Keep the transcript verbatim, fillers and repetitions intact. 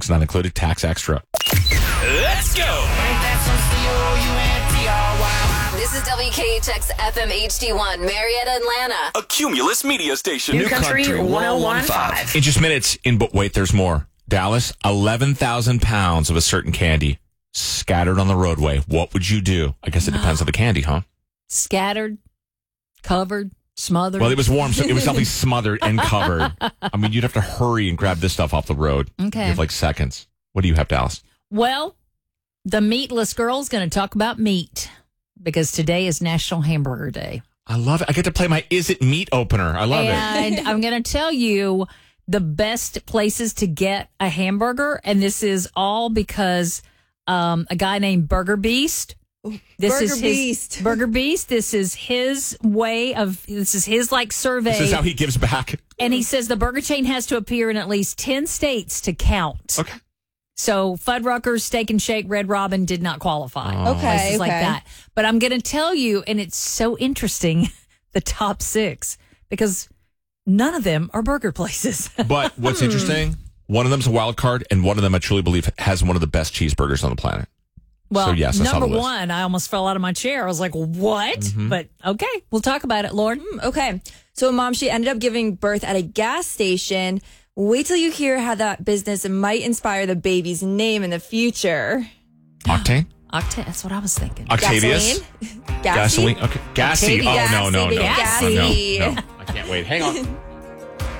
Tax not included. Tax extra. Let's go. This is W K H X F M H D one, Marietta, Atlanta. A Cumulus media station. New Country one oh one point five. In just minutes, in but wait, there's more. Dallas, eleven thousand pounds of a certain candy scattered on the roadway. What would you do? I guess it depends on the candy, huh? Scattered, covered, smothered. Well, it was warm, so it was definitely smothered and covered. I mean, you'd have to hurry and grab this stuff off the road. Okay. You have like seconds. What do you have, Dallas? Well, the meatless girl's going to talk about meat because today is National Hamburger Day. I love it. I get to play my Is It Meat opener. I love and it. And I'm going to tell you the best places to get a hamburger. And this is all because um, a guy named Burger Beast. This Burger is his, Beast. Burger Beast. This is his way of, this is his like survey. This is how he gives back. And he says the burger chain has to appear in at least ten states to count. Okay. So Fuddruckers, Steak and Shake, Red Robin did not qualify. Oh. Okay, Places okay. like that. But I'm going to tell you, and it's so interesting, the top six, because none of them are burger places. But what's interesting, one of them's a wild card, and one of them I truly believe has one of the best cheeseburgers on the planet. Well, so yes, that's on number the list. one, I almost fell out of my chair. I was like, what? Mm-hmm. But okay, we'll talk about it, Lord. Mm, okay. So, Mom, she ended up giving birth at a gas station. Wait till you hear how that business might inspire the baby's name in the future. Octane? Octane, that's what I was thinking. Octavius? Gasoline? Gassy? Gasoline? Okay. Gassy. Octavius. Oh, no, no, no. Gassy, no. baby, No, gassy. no, no. I can't wait. Hang on.